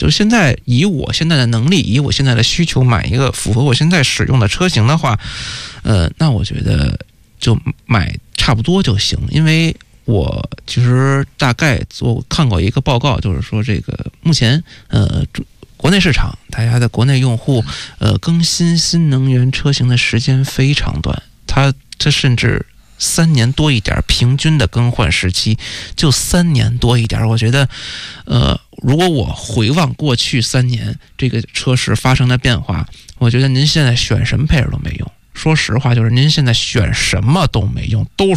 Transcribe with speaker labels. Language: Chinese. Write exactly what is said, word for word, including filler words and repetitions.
Speaker 1: 就现在以我现在的能力，以我现在的需求买一个符合我现在使用的车型的话，呃，那我觉得就买差不多就行。因为我其实大概我看过一个报告，就是说这个目前呃国内市场大家的国内用户呃更新新能源车型的时间非常短，它它甚至三年多一点，平均的更换时期就三年多一点。我觉得呃如果我回望过去三年这个车市发生的变化，我觉得您现在选什么配置都没用。说实话，就是您现在选什么都没用，都